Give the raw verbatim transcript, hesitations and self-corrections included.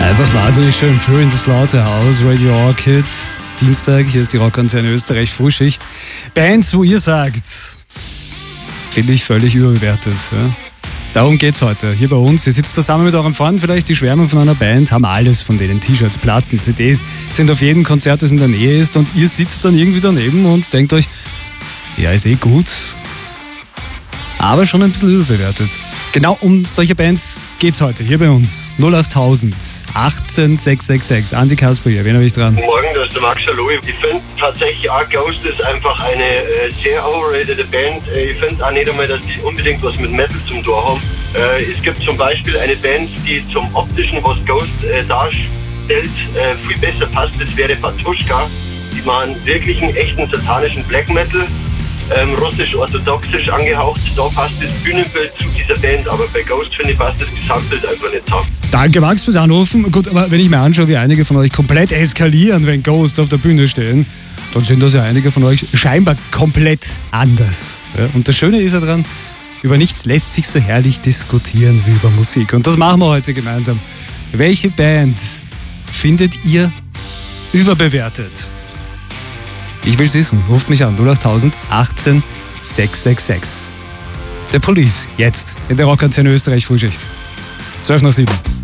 Einfach wahnsinnig schön. Floor in the Slaughterhouse, Radio Orchid, Dienstag, hier ist die Rockkonzerne Österreich Frühschicht. Bands, wo ihr sagt, finde ich völlig überbewertet. Ja? Darum geht's heute. Hier bei uns, ihr sitzt zusammen mit euren Freunden, vielleicht die schwärmen von einer Band, haben alles von denen, T-Shirts, Platten, C Ds, sind auf jedem Konzert, das in der Nähe ist und ihr sitzt dann irgendwie daneben und denkt euch, ja, ist eh gut, aber schon ein bisschen überbewertet. Genau um solche Bands geht's heute, hier bei uns. null achttausend achtzehn sechshundertsechsundsechzig. Andi Kasper hier, wen habe ich dran? Guten Morgen, das ist der Max, hallo. Ich finde tatsächlich auch Ghost ist einfach eine äh, sehr overrated Band. Äh, ich finde auch nicht einmal, dass die unbedingt was mit Metal zum Tor haben. Äh, es gibt zum Beispiel eine Band, die zum Optischen, was Ghost äh, darstellt, äh, viel besser passt. Das wäre Patuschka. Die machen wirklich einen echten satanischen Black Metal. Ähm, russisch-orthodoxisch angehaucht, da passt das Bühnenbild zu dieser Band, aber bei Ghost, finde ich, passt das Gesamtbild einfach nicht zusammen. Danke Max fürs Anrufen. Gut, aber wenn ich mir anschaue, wie einige von euch komplett eskalieren, wenn Ghost auf der Bühne stehen, dann sind das ja einige von euch scheinbar komplett anders. Ja? Und das Schöne ist ja dran, über nichts lässt sich so herrlich diskutieren wie über Musik. Und das machen wir heute gemeinsam. Welche Band findet ihr überbewertet? Ich will's wissen. Ruft mich an. null achttausend achtzehn sechshundertsechsundsechzig. The Police. Jetzt. In der Rockkonzerne Österreich Frühschicht. zwölf nach sieben.